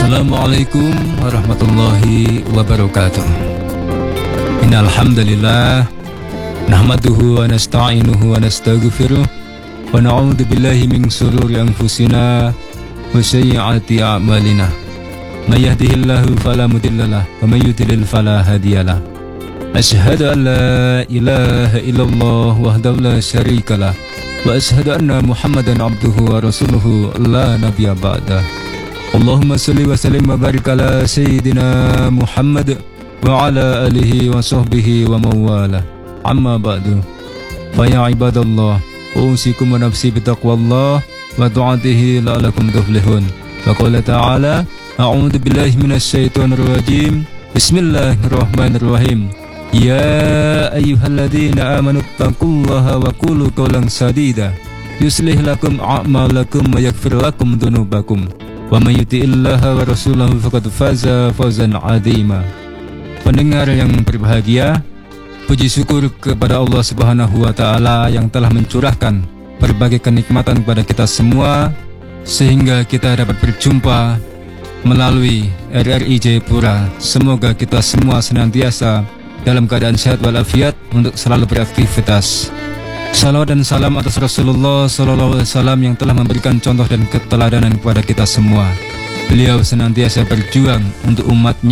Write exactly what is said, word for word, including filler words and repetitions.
Assalamualaikum warahmatullahi wabarakatuh. Innal hamdalillah nahmaduhu wa nasta'inuhu wa nastaghfiruh wa na'udzu billahi min shururi anfusina wa sayyiati a'malina. May yahdihillahu fala mudhillalah wa may yudlil fala hadiyalah. Asyhadu an la ilaha illallah wahdahu la syarikalah wa asyhadu anna Muhammadan abduhu wa rasuluhu la nabiyya ba'dah. Allahumma salli wa sallim wa barik ala Sayyidina Muhammad wa ala alihi wa sahbihi wa mawala. Amma ba'du. Fa ya ibadallah, usikum wa nafsi bitaqwallah wa du'atihi la'alakum tuflihun. Wa qala ta'ala, a'udzu billahi minasy syaithanir rajim. Bismillahirrahmanirrahim. Ya ayyuhalladzina amanu taqullaha wa qulu qawlan sadida yuslih lakum a'malakum wa yaghfir lakum dzunubakum. Wa may yuti'illaha wa rasulahu faqad faza fawzan 'azima. Pendengar yang berbahagia, puji syukur kepada Allah Subhanahu wa taala yang telah mencurahkan berbagai kenikmatan kepada kita semua sehingga kita dapat berjumpa melalui R R I Jayapura. Semoga kita semua senantiasa dalam keadaan sehat walafiat untuk selalu beraktivitas. Salawat dan salam atas Rasulullah Sallallahu Alaihi Wasallam yang telah memberikan contoh dan keteladanan kepada kita semua. Beliau senantiasa berjuang untuk umatnya